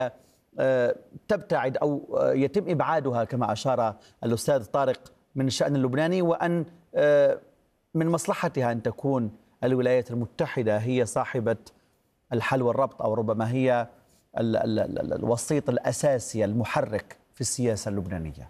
تبتعد أو يتم إبعادها كما أشار الأستاذ طارق من الشأن اللبناني، وأن من مصلحتها أن تكون الولايات المتحدة هي صاحبة الحل والربط، أو ربما هي الوسيط الأساسي المحرك في السياسة اللبنانية؟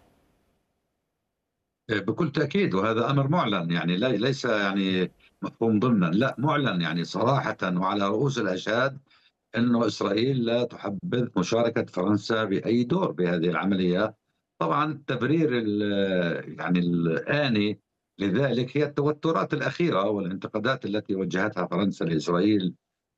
بكل تأكيد، وهذا أمر معلن، يعني ليس يعني مفهوم ضمنا، لا معلن يعني صراحة وعلى رؤوس الأشهاد أنه إسرائيل لا تحبذ مشاركة فرنسا بأي دور بهذه العملية. طبعا التبرير يعني الآني لذلك هي التوترات الأخيرة والانتقادات التي وجهتها فرنسا لإسرائيل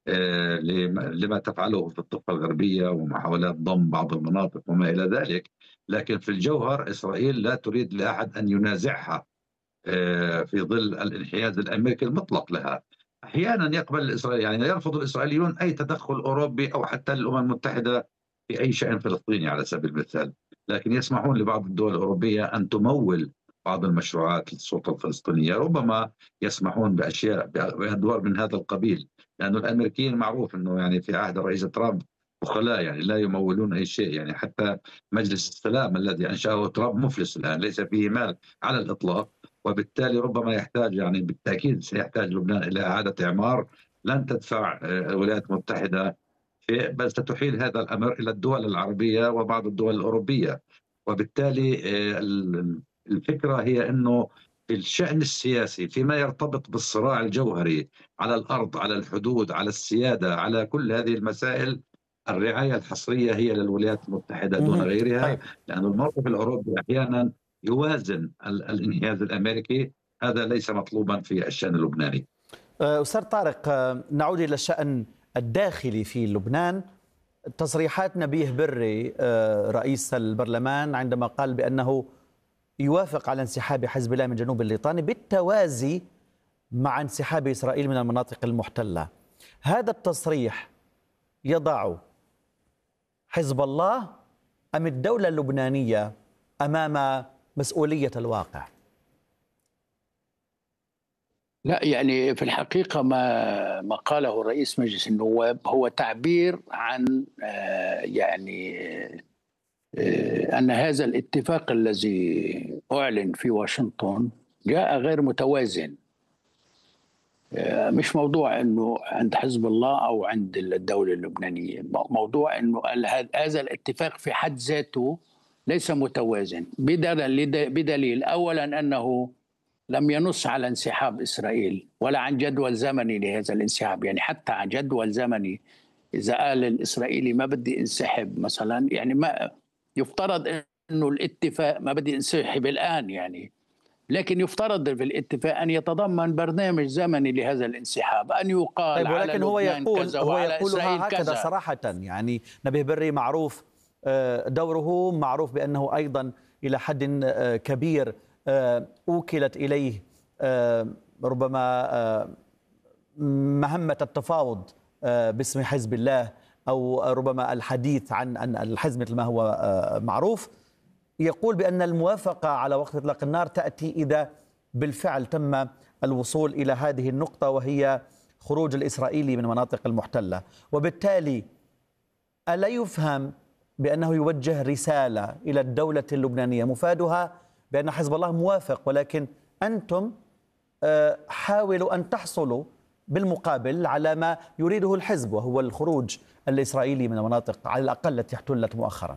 لما تفعله في الضفة الغربية ومحاولات ضم بعض المناطق وما إلى ذلك. لكن في الجوهر إسرائيل لا تريد لأحد أن ينازعها في ظل الانحياز الأمريكي المطلق لها. أحيانا يقبل الإسرائيلي، يعني يرفض الإسرائيليون أي تدخل أوروبي أو حتى الأمم المتحدة في أي شأن فلسطيني على سبيل المثال، لكن يسمحون لبعض الدول الأوروبية أن تمول بعض المشروعات للسلطة الفلسطينية. ربما يسمحون بأشياء بأدوار من هذا القبيل، لأن الأمريكيين معروف أنه يعني في عهد الرئيس ترامب بخلاء، يعني لا يمولون أي شيء. يعني حتى مجلس السلام الذي أنشأه ترامب مفلس الآن، ليس فيه مال على الإطلاق، وبالتالي ربما يحتاج، يعني بالتأكيد سيحتاج لبنان إلى إعادة إعمار. لن تدفع الولايات المتحدة بل ستحيل هذا الأمر إلى الدول العربية وبعض الدول الأوروبية. وبالتالي الفكرة هي أنه في الشأن السياسي فيما يرتبط بالصراع الجوهري على الأرض، على الحدود، على السيادة، على كل هذه المسائل، الرعاية الحصرية هي للولايات المتحدة دون غيرها، طيب. لأن الموقف الأوروبي أحيانا يوازن الانحياز الأمريكي. هذا ليس مطلوبا في الشأن اللبناني. أستاذ طارق، نعود إلى الشأن الداخلي في لبنان. تصريحات نبيه بري رئيس البرلمان عندما قال بأنه يوافق على انسحاب حزب الله من جنوب الليطاني بالتوازي مع انسحاب إسرائيل من المناطق المحتلة، هذا التصريح يضع حزب الله أم الدولة اللبنانية أمام مسؤولية الواقع؟ لا، يعني في الحقيقة ما قاله رئيس مجلس النواب هو تعبير عن أن هذا الاتفاق الذي أعلن في واشنطن جاء غير متوازن. مش موضوع أنه عند حزب الله أو عند الدولة اللبنانية، موضوع أنه هذا الاتفاق في حد ذاته ليس متوازن، بدليل أولا أنه لم ينص على انسحاب إسرائيل ولا عن جدول زمني لهذا الانسحاب. يعني حتى عن جدول زمني، إذا قال الإسرائيلي ما بدي انسحب مثلا، يعني ما يفترض أنه الاتفاق ما بدي انسحب الآن، يعني لكن يفترض في الاتفاق أن يتضمن برنامج زمني لهذا الانسحاب، أن يقال طيب، على ولكن هو لبنان يقول كذا وعلى إسرائيل هكذا كذا. صراحة. يعني نبيه بري معروف دوره، معروف بأنه أيضا إلى حد كبير أوكلت إليه ربما مهمة التفاوض باسم حزب الله، أو ربما الحديث عن الحزب مثل ما هو معروف. يقول بأن الموافقة على وقف إطلاق النار تأتي إذا بالفعل تم الوصول إلى هذه النقطة، وهي خروج الإسرائيلي من المناطق المحتلة. وبالتالي ألا يفهم بأنه يوجه رسالة إلى الدولة اللبنانية مفادها بأن حزب الله موافق، ولكن أنتم حاولوا أن تحصلوا بالمقابل على ما يريده الحزب، وهو الخروج الإسرائيلي من المناطق على الأقل التي احتلت مؤخرا؟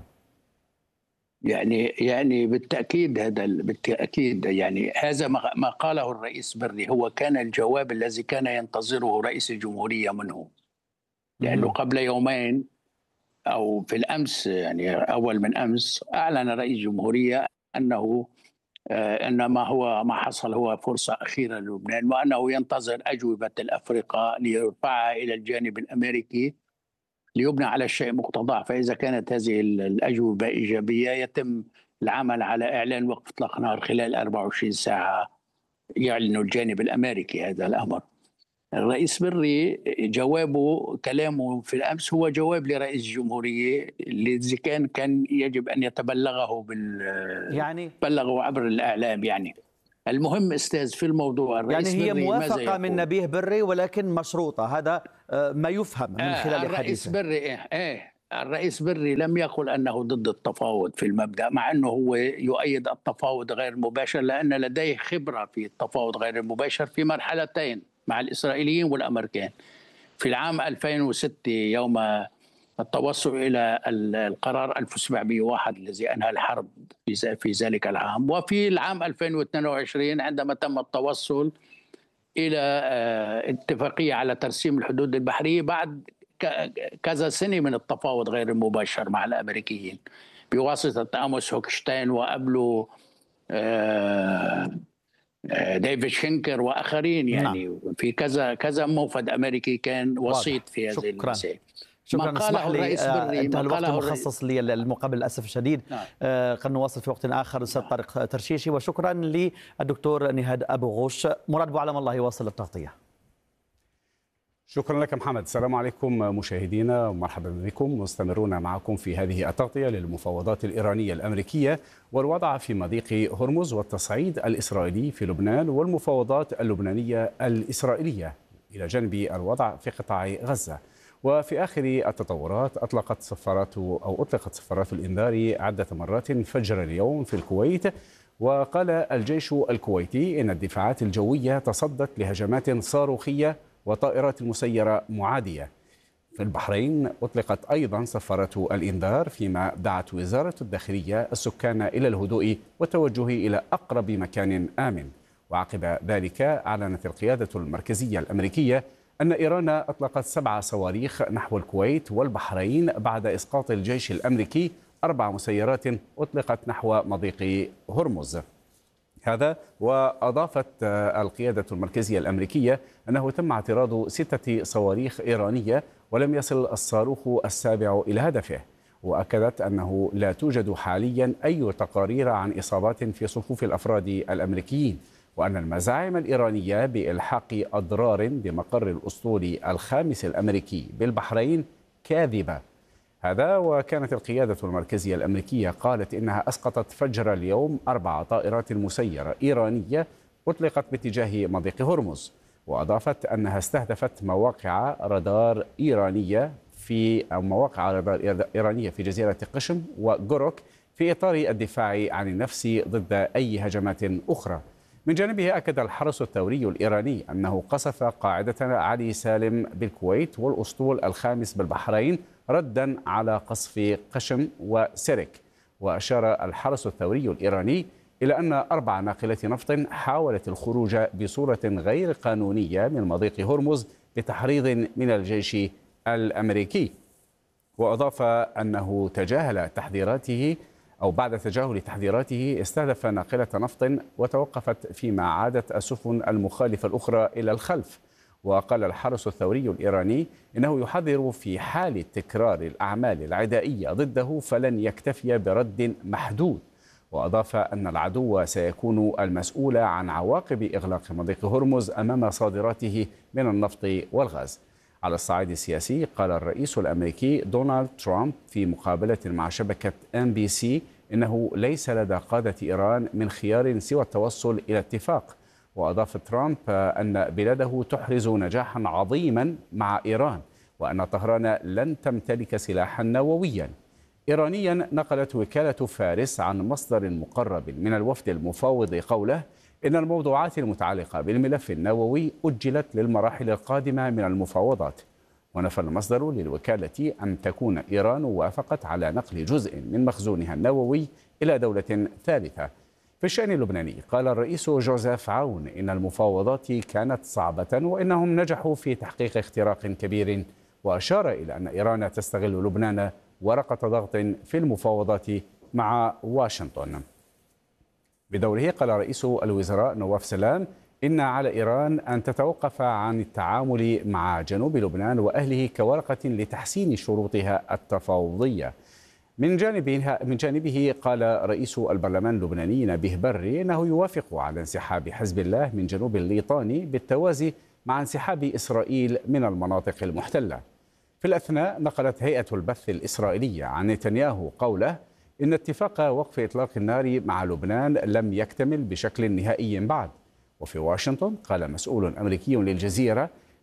يعني بالتأكيد يعني هذا ما قاله الرئيس بري هو كان الجواب الذي كان ينتظره رئيس الجمهورية منه. لأنه قبل يومين أو في الأمس، يعني أول من أمس، أعلن رئيس الجمهورية أنه ما حصل هو فرصة أخيرة للبنان، وأنه ينتظر أجوبة الأفرقاء ليرفعها إلى الجانب الأمريكي ليبنى على الشيء مقتضاه. فإذا كانت هذه الأجوبة إيجابية يتم العمل على إعلان وقف إطلاق نار خلال 24 ساعة، يعلن الجانب الأمريكي هذا الأمر. الرئيس بري جوابه، كلامه في الأمس هو جواب لرئيس الجمهورية الذي كان يجب أن يتبلغه يعني بلغه عبر الإعلام. يعني المهم أستاذ في الموضوع، الرئيس يعني هي بري موافقة من نبيه بري ولكن مشروطة، هذا ما يفهم من خلال الرئيس حديثه. بري الرئيس بري لم يقل أنه ضد التفاوض في المبدأ، مع أنه هو يؤيد التفاوض غير المباشر لأن لديه خبرة في التفاوض غير المباشر في مرحلتين مع الإسرائيليين والأمريكان. في العام 2006 يوم التوصل إلى القرار 1701 الذي أنهى الحرب في ذلك العام، وفي العام 2022 عندما تم التوصل إلى اتفاقية على ترسيم الحدود البحرية بعد كذا سنة من التفاوض غير المباشر مع الأمريكيين بواسطة أموس هوكشتاين وقبله ديفيد شينكر وآخرين، يعني في كذا موفد أمريكي كان وسيط في هذه المسائل. شكرا. اسمح لي انتهى الوقت المخصص لي للمقابل للاسف الشديد. قد نواصل في وقت اخر. استاذ طارق ترشيشي، وشكرا للدكتور نهاد ابو غوش. مراد بوعلم الله يواصل التغطيه. شكرا لك محمد. السلام عليكم مشاهدينا ومرحبا بكم. مستمرون معكم في هذه التغطيه للمفاوضات الايرانيه الامريكيه والوضع في مضيق هرمز والتصعيد الاسرائيلي في لبنان والمفاوضات اللبنانيه الاسرائيليه الى جانب الوضع في قطاع غزه. وفي آخر التطورات أطلقت سفارات الإنذار عدة مرات فجر اليوم في الكويت. وقال الجيش الكويتي إن الدفاعات الجوية تصدت لهجمات صاروخية وطائرات مسيرة معادية. في البحرين أطلقت أيضا سفارة الإنذار، فيما دعت وزارة الداخلية السكان إلى الهدوء والتوجه إلى أقرب مكان آمن. وعقب ذلك أعلنت القيادة المركزية الأمريكية أن إيران أطلقت 7 صواريخ نحو الكويت والبحرين بعد إسقاط الجيش الأمريكي 4 مسيرات أطلقت نحو مضيق هرمز. هذا وأضافت القيادة المركزية الأمريكية أنه تم اعتراض 6 صواريخ إيرانية ولم يصل الصاروخ السابع إلى هدفه. وأكدت أنه لا توجد حاليا أي تقارير عن إصابات في صفوف الأفراد الأمريكيين، وأن المزاعم الإيرانية بإلحاق أضرار بمقر الأسطول الخامس الأمريكي بالبحرين كاذبة. هذا وكانت القيادة المركزية الأمريكية قالت إنها أسقطت فجر اليوم 4 طائرات مسيرة إيرانية أطلقت باتجاه مضيق هرمز. وأضافت أنها استهدفت مواقع رادار إيرانية في جزيرة قشم وجوروك في إطار الدفاع عن النفس ضد أي هجمات أخرى. من جانبه أكد الحرس الثوري الإيراني أنه قصف قاعدة علي سالم بالكويت والأسطول الخامس بالبحرين ردا على قصف قشم وسرك. وأشار الحرس الثوري الإيراني إلى أن 4 ناقلات نفط حاولت الخروج بصورة غير قانونية من مضيق هرمز بتحريض من الجيش الأمريكي. وأضاف أنه بعد تجاهل تحذيراته استهدف ناقلة نفط وتوقفت، فيما عادت السفن المخالفة الأخرى إلى الخلف. وقال الحرس الثوري الإيراني إنه يحذر في حال تكرار الأعمال العدائية ضده فلن يكتفي برد محدود. وأضاف أن العدو سيكون المسؤول عن عواقب إغلاق مضيق هرمز أمام صادراته من النفط والغاز. على الصعيد السياسي، قال الرئيس الأمريكي دونالد ترامب في مقابلة مع شبكة NBC إنه ليس لدى قادة إيران من خيار سوى التوصل إلى اتفاق. وأضاف ترامب أن بلاده تحرز نجاحا عظيما مع إيران، وأن طهران لن تمتلك سلاحا نوويا. إيرانيا نقلت وكالة فارس عن مصدر مقرب من الوفد المفاوض قوله إن الموضوعات المتعلقة بالملف النووي أجلت للمراحل القادمة من المفاوضات. ونفى المصدر للوكالة أن تكون إيران وافقت على نقل جزء من مخزونها النووي إلى دولة ثالثة. في الشأن اللبناني، قال الرئيس جوزيف عون إن المفاوضات كانت صعبة وإنهم نجحوا في تحقيق اختراق كبير، وأشار إلى أن إيران تستغل لبنان ورقة ضغط في المفاوضات مع واشنطن. بدوره قال رئيس الوزراء نواف سلام إن على إيران أن تتوقف عن التعامل مع جنوب لبنان وأهله كورقة لتحسين شروطها التفاوضية. من جانبه قال رئيس البرلمان اللبناني نبيه بري إنه يوافق على انسحاب حزب الله من جنوب الليطاني بالتوازي مع انسحاب إسرائيل من المناطق المحتلة. في الأثناء، نقلت هيئة البث الإسرائيلية عن نتنياهو قوله إن اتفاق وقف إطلاق النار مع لبنان لم يكتمل بشكل نهائي بعد. وفي واشنطن، قال مسؤول أمريكي للجزيرة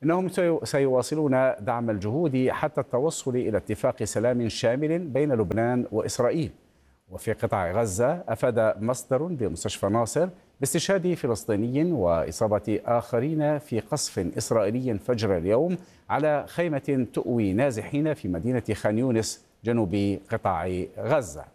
إنهم سيواصلون دعم الجهود حتى التوصل إلى اتفاق سلام شامل بين لبنان وإسرائيل. وفي قطاع غزة أفاد مصدر بمستشفى ناصر باستشهاد فلسطيني وإصابة آخرين في قصف إسرائيلي فجر اليوم على خيمة تؤوي نازحين في مدينة خان يونس جنوب قطاع غزة.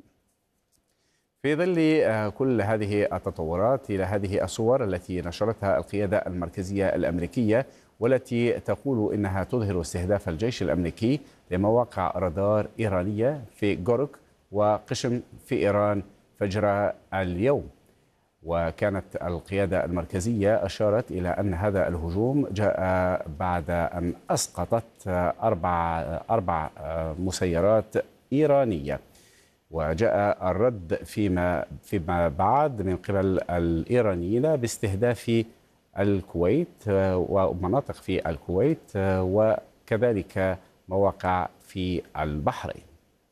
في ظل كل هذه التطورات، إلى هذه الصور التي نشرتها القيادة المركزية الأمريكية والتي تقول إنها تظهر استهداف الجيش الأمريكي لمواقع رادار إيرانية في جورك وقشم في إيران فجر اليوم. وكانت القيادة المركزية أشارت إلى أن هذا الهجوم جاء بعد أن أسقطت أربع مسيرات إيرانية، وجاء الرد فيما بعد من قبل الإيرانيين باستهداف الكويت ومناطق في الكويت وكذلك مواقع في البحرين.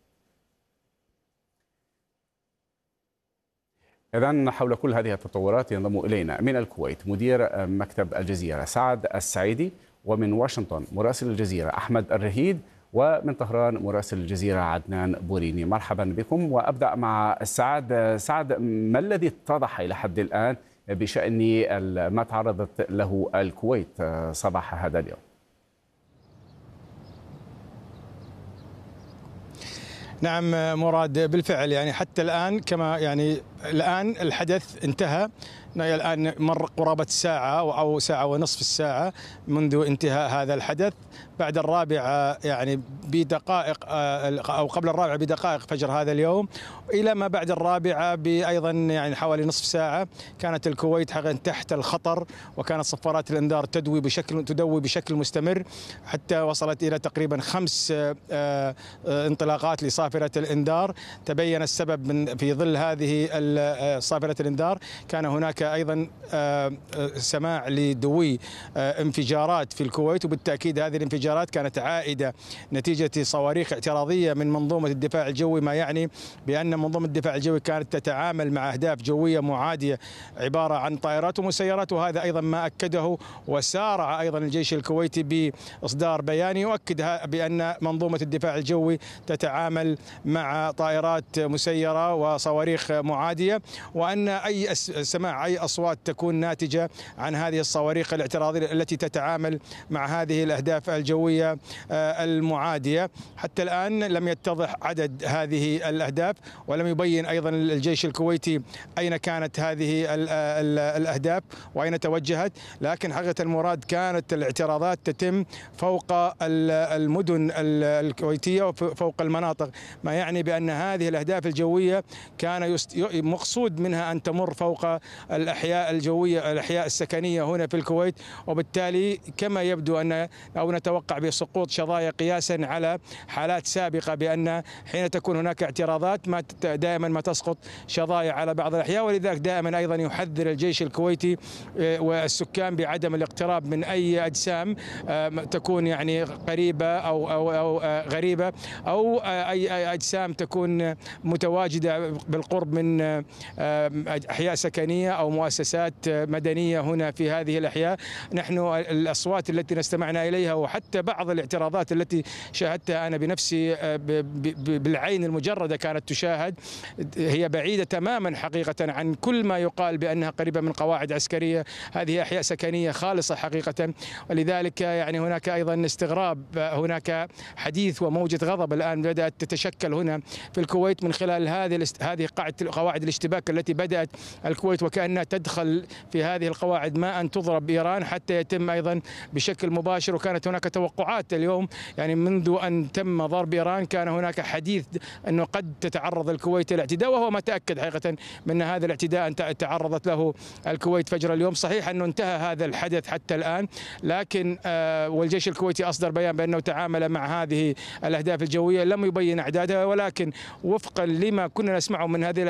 إذن حول كل هذه التطورات ينضم إلينا من الكويت مدير مكتب الجزيرة سعد السعيدي، ومن واشنطن مراسل الجزيرة أحمد الرهيد، ومن طهران مراسل الجزيرة عدنان بوريني. مرحبا بكم. وأبدأ مع سعد، ما الذي اتضح إلى حد الآن بشأن ما تعرضت له الكويت صباح هذا اليوم؟ نعم مراد، بالفعل يعني حتى الآن كما يعني الآن الحدث انتهى، الآن مر قرابة ساعة أو ساعة ونصف الساعة منذ انتهاء هذا الحدث. بعد الرابعة يعني بدقائق أو قبل الرابعة بدقائق فجر هذا اليوم، إلى ما بعد الرابعة أيضا يعني حوالي نصف ساعة كانت الكويت حقا تحت الخطر، وكانت صفارات الإنذار تدوي بشكل مستمر، حتى وصلت إلى تقريبا 5 انطلاقات لصافرة الإنذار. تبين السبب في ظل هذه صافرة الإنذار كان هناك أيضا سماع لدوي انفجارات في الكويت، وبالتأكيد هذه الانفجارات كانت عائدة نتيجة صواريخ اعتراضية من منظومة الدفاع الجوي، ما يعني بأن منظومة الدفاع الجوي كانت تتعامل مع أهداف جوية معادية عبارة عن طائرات ومسيرات. وهذا أيضا ما أكده وسارع أيضا الجيش الكويتي بإصدار بيان يؤكد بأن منظومة الدفاع الجوي تتعامل مع طائرات مسيرة وصواريخ معادية، وأن أي سماع أي أصوات تكون ناتجة عن هذه الصواريخ الاعتراضية التي تتعامل مع هذه الأهداف الجوية المعادية. حتى الآن لم يتضح عدد هذه الأهداف، ولم يبين أيضا الجيش الكويتي أين كانت هذه الأهداف وأين توجهت، لكن حقيقة المراد كانت الاعتراضات تتم فوق المدن الكويتية وفوق المناطق، ما يعني بأن هذه الأهداف الجوية كان مقصود منها أن تمر فوق الأحياء الجوية الأحياء السكنية هنا في الكويت، وبالتالي كما يبدو أو نتوقع بسقوط شظايا قياسا على حالات سابقة، بأن حين تكون هناك اعتراضات دائما ما تسقط شظايا على بعض الأحياء. ولذلك دائما أيضا يحذر الجيش الكويتي والسكان بعدم الاقتراب من أي أجسام تكون يعني قريبة أو غريبة، أو أي أجسام تكون متواجدة بالقرب من أحياء سكنية أو مؤسسات مدنية هنا في هذه الأحياء. نحن الأصوات التي استمعنا إليها وحتى بعض الاعتراضات التي شاهدتها أنا بنفسي بالعين المجردة كانت تشاهد، هي بعيدة تماما حقيقة عن كل ما يقال بأنها قريبة من قواعد عسكرية. هذه أحياء سكنية خالصة حقيقة، ولذلك يعني هناك أيضا استغراب، هناك حديث وموجة غضب الآن بدأت تتشكل هنا في الكويت من خلال هذه قواعد الاشتباك التي بدأت الكويت وكأنها تدخل في هذه القواعد ما أن تضرب بإيران حتى يتم أيضا بشكل مباشر. وكانت هناك توقعات اليوم يعني منذ أن تم ضرب إيران كان هناك حديث أنه قد تتعرض الكويت للاعتداء، وهو ما تأكد حقيقة من هذا الاعتداء تعرضت له الكويت فجر اليوم. صحيح أنه انتهى هذا الحدث حتى الآن، لكن والجيش الكويتي أصدر بيان بأنه تعامل مع هذه الأهداف الجوية، لم يبين أعدادها، ولكن وفقا لما كنا نسمعه من هذه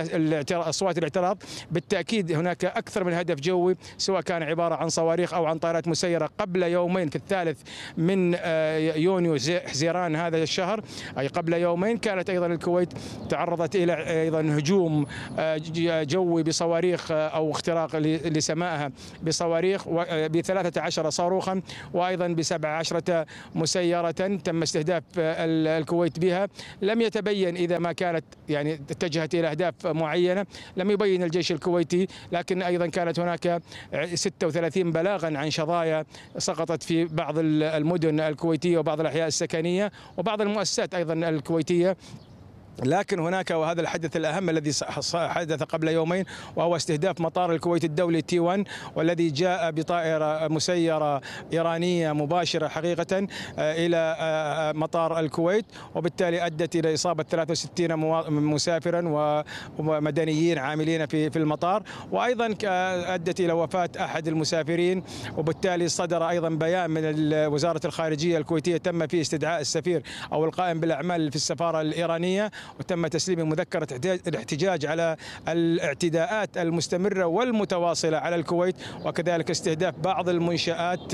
أصوات الاعتراض. بالتأكيد هناك أكثر من هدف جوي، سواء كان عبارة عن صواريخ أو عن طائرات مسيرة قبل يومين في 3 من يونيو حزيران هذا الشهر، أي قبل يومين كانت أيضا الكويت تعرضت إلى أيضا هجوم جوي بصواريخ أو اختراق لسمائها بصواريخ ب13 صاروخا، وأيضا ب17 مسيرة تم استهداف الكويت بها. لم يتبين إذا ما كانت يعني اتجهت إلى أهداف معينة، لم يبين الجيش الكويتي، لكن أيضا كانت هناك 36 بلاغا عن شظايا سقطت في بعض المدن الكويتية وبعض الأحياء السكنية وبعض المؤسسات أيضا الكويتية. لكن هناك وهذا الحدث الأهم الذي حدث قبل يومين، وهو استهداف مطار الكويت الدولي T1، والذي جاء بطائرة مسيرة إيرانية مباشرة حقيقة إلى مطار الكويت، وبالتالي أدت إلى إصابة 63 مسافرا ومدنيين عاملين في المطار، وأيضا أدت إلى وفاة أحد المسافرين. وبالتالي صدر أيضا بيان من وزارة الخارجية الكويتية تم فيه استدعاء السفير أو القائم بالأعمال في السفارة الإيرانية، وتم تسليم مذكرة الاحتجاج على الاعتداءات المستمرة والمتواصلة على الكويت، وكذلك استهداف بعض المنشآت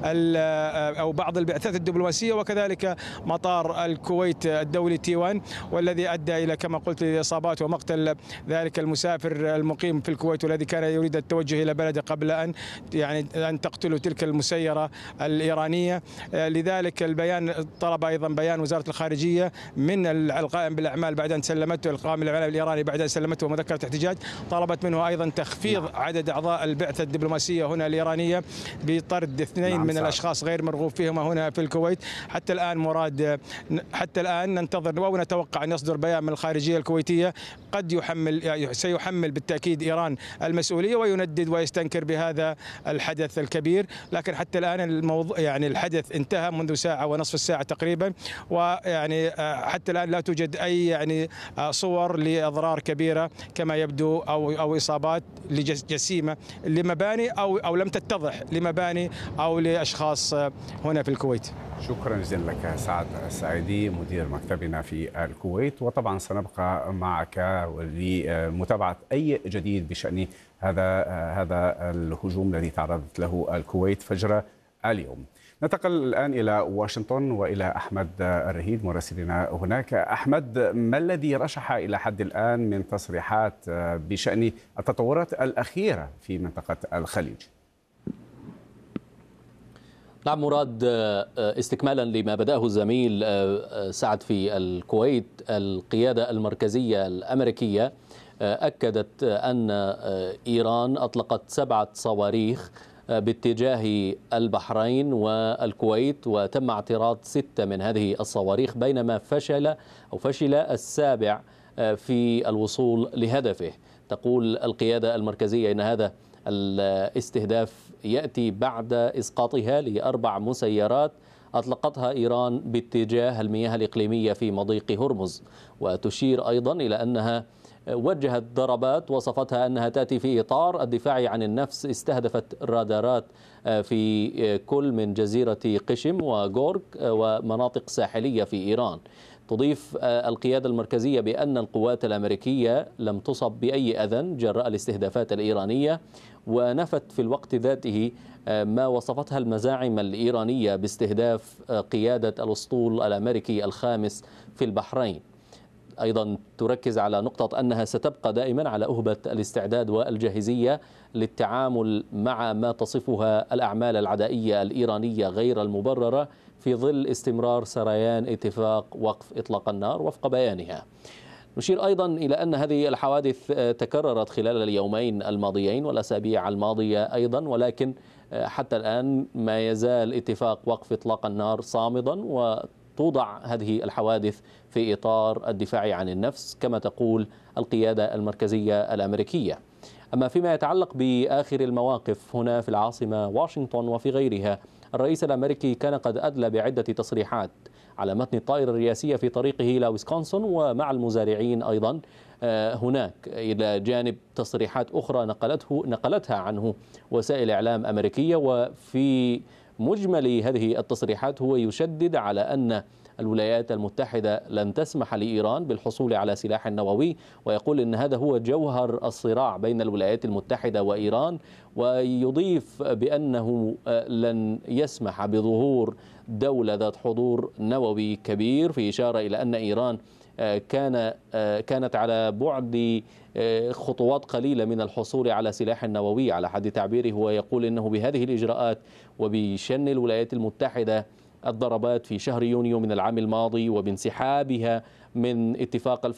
أو بعض البعثات الدبلوماسية، وكذلك مطار الكويت الدولي T1، والذي أدى إلى كما قلت الإصابات ومقتل ذلك المسافر المقيم في الكويت والذي كان يريد التوجه إلى بلده قبل أن تقتله تلك المسيرة الإيرانية. لذلك البيان طلب أيضا بيان وزارة الخارجية من القائم بالأعمال بعد أن سلمته القائم بالأعمال الإيراني بعد أن سلمته مذكرة احتجاج، طلبت منه أيضا تخفيض عدد أعضاء البعثة الدبلوماسية هنا الإيرانية بطرد 2 من الأشخاص غير مرغوب فيهم هنا في الكويت. حتى الآن مراد، حتى الآن ننتظر ونتوقع أن يصدر بيان من الخارجية الكويتية قد سيحمل بالتأكيد إيران المسؤولية ويندد ويستنكر بهذا الحدث الكبير. لكن حتى الآن الموضوع يعني الحدث انتهى منذ ساعة ونصف الساعة تقريبا، ويعني حتى الآن لا توجد أي يعني صور لأضرار كبيرة كما يبدو أو إصابات جسيمة لمباني أو لم تتضح لمباني أو لأشخاص هنا في الكويت. شكرا جزيلا لك سعد السعيدي مدير مكتبنا في الكويت، وطبعا سنبقى معك لمتابعة أي جديد بشأن هذا الهجوم الذي تعرضت له الكويت فجر اليوم. ننتقل الآن إلى واشنطن وإلى أحمد الرهيد مراسلنا هناك. أحمد، ما الذي رشح إلى حد الآن من تصريحات بشأن التطورات الأخيرة في منطقة الخليج؟ نعم مراد، استكمالا لما بدأه الزميل سعد في الكويت، القيادة المركزية الأمريكية أكدت أن إيران أطلقت 7 صواريخ باتجاه البحرين والكويت، وتم اعتراض 6 من هذه الصواريخ، بينما فشل السابع في الوصول لهدفه. تقول القيادة المركزية إن هذا الاستهداف يأتي بعد إسقاطها ل4 مسيرات أطلقتها إيران باتجاه المياه الإقليمية في مضيق هرمز، وتشير أيضا إلى أنها وجهت ضربات وصفتها أنها تأتي في إطار الدفاع عن النفس، استهدفت الرادارات في كل من جزيرة قشم وغورك ومناطق ساحلية في إيران. تضيف القيادة المركزية بأن القوات الأمريكية لم تصب بأي أذى جراء الاستهدافات الإيرانية، ونفت في الوقت ذاته ما وصفتها المزاعم الإيرانية باستهداف قيادة الأسطول الأمريكي الخامس في البحرين. أيضا تركز على نقطة أنها ستبقى دائما على أهبة الاستعداد والجاهزية للتعامل مع ما تصفها الأعمال العدائية الإيرانية غير المبررة في ظل استمرار سريان اتفاق وقف إطلاق النار وفق بيانها. نشير أيضا إلى أن هذه الحوادث تكررت خلال اليومين الماضيين والأسابيع الماضية أيضا، ولكن حتى الآن ما يزال اتفاق وقف إطلاق النار صامدا، وتوضع هذه الحوادث في إطار الدفاع عن النفس كما تقول القيادة المركزية الأمريكية. أما فيما يتعلق بآخر المواقف هنا في العاصمة واشنطن وفي غيرها، الرئيس الأمريكي كان قد أدلى بعدة تصريحات على متن الطائرة الرئاسية في طريقه إلى ويسكونسن ومع المزارعين أيضا هناك، إلى جانب تصريحات أخرى نقلتها عنه وسائل إعلام أمريكية. وفي مجمل هذه التصريحات هو يشدد على أن الولايات المتحدة لن تسمح لإيران بالحصول على سلاح نووي، ويقول إن هذا هو جوهر الصراع بين الولايات المتحدة وإيران، ويضيف بأنه لن يسمح بظهور دولة ذات حضور نووي كبير، في إشارة إلى أن إيران كانت على بعد خطوات قليلة من الحصول على سلاح نووي على حد تعبيره. هو يقول إنه بهذه الإجراءات وبشن الولايات المتحدة الضربات في شهر يونيو من العام الماضي وبانسحابها من اتفاق